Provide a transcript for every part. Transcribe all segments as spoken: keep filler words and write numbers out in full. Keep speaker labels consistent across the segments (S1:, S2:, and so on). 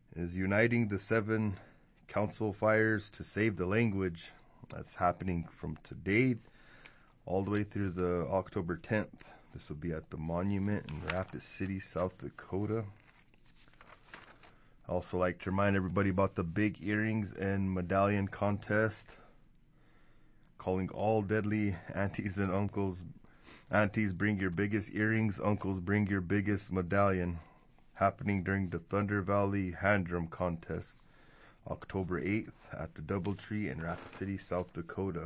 S1: is Uniting the Seven Council Fires to Save the Language. That's happening from today all the way through the October tenth. This will be at the Monument in Rapid City, South Dakota. I also like to remind everybody about the big earrings and medallion contest. Calling all deadly aunties and uncles. Aunties, bring your biggest earrings. Uncles, bring your biggest medallion. Happening during the Thunder Valley Hand Drum Contest, October eighth at the Doubletree in Rapid City, South Dakota.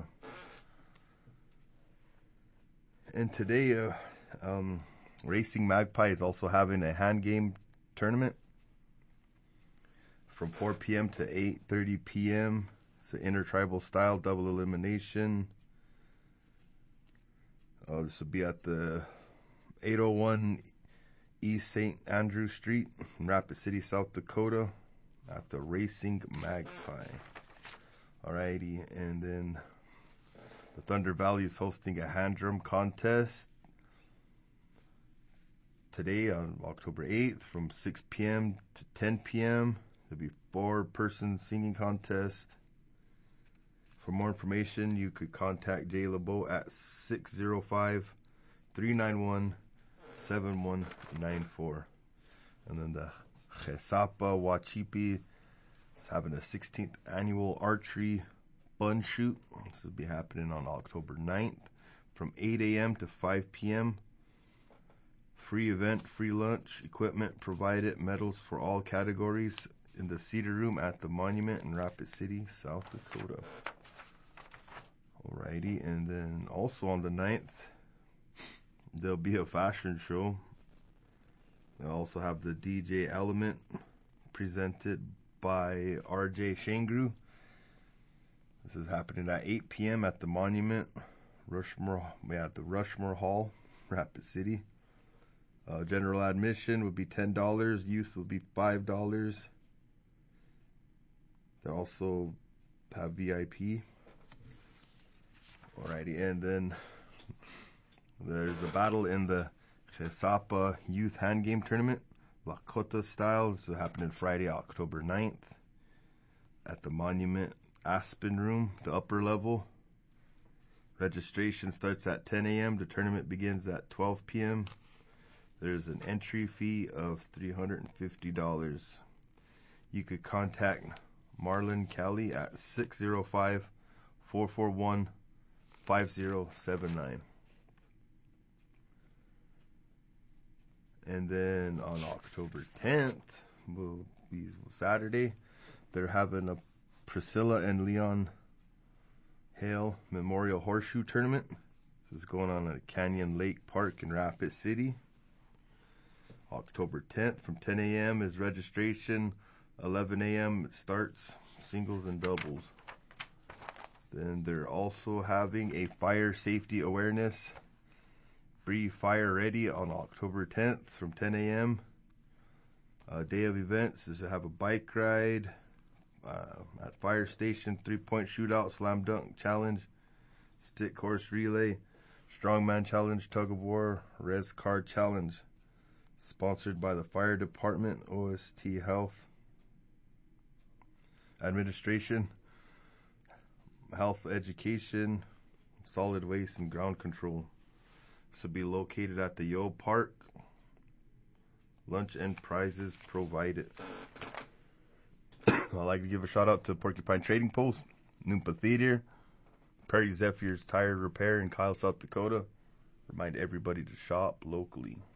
S1: And today, uh, um, Racing Magpie is also having a hand game tournament from four p.m. to eight thirty p.m. It's an intertribal style double elimination. Uh, this will be at the eight oh one East Saint Andrew Street in Rapid City, South Dakota at the Racing Magpie. Alrighty, and then the Thunder Valley is hosting a hand drum contest today on October eighth from six p.m. to ten p.m. There'll be four-person singing contest. For more information, you could contact Jay LeBeau at six oh five, three nine one, seven one nine four. And then the Chesapa Wachipi is having a sixteenth annual archery bun shoot. This will be happening on October ninth from eight a.m. to five p.m. Free event, free lunch, equipment provided, medals for all categories in the Cedar Room at the Monument in Rapid City, South Dakota. Alrighty, and then also on the ninth, there'll be a fashion show. They'll also have the D J Element presented by R J Shangru. This is happening at eight p.m. at the Monument, Rushmore, yeah, at the Rushmore Hall, Rapid City. Uh, general admission would be ten dollars. Youth will be five dollars. They also have V I P. Alrighty, and then there's a battle in the Chesapa Youth Hand Game Tournament, Lakota style. This is happening Friday, October ninth at the Monument Aspen Room, the upper level. Registration starts at ten a.m. The tournament begins at twelve p.m. There's an entry fee of three hundred fifty dollars. You could contact Marlon Kelly at six oh five, four four one, five oh seven nine. And then on October tenth, will be Saturday, they're having a Priscilla and Leon Hale Memorial Horseshoe Tournament. This is going on at Canyon Lake Park in Rapid City. October tenth from ten a.m. is registration. eleven a.m. it starts, singles and doubles. Then they're also having a fire safety awareness. Be fire ready on October tenth from ten a.m. Uh, day of events is to have a bike ride uh, at fire station, three-point shootout, slam dunk challenge, stick horse relay, strongman challenge, tug of war, res card challenge. Sponsored by the fire department, O S T Health Administration, Health Education, Solid Waste, and Ground Control. This will be located at the Yo Park. Lunch and prizes provided. I'd like to give a shout out to Porcupine Trading Post, Noompa Theater, Prairie Zephyrs Tire Repair in Kyle, South Dakota. Remind everybody to shop locally.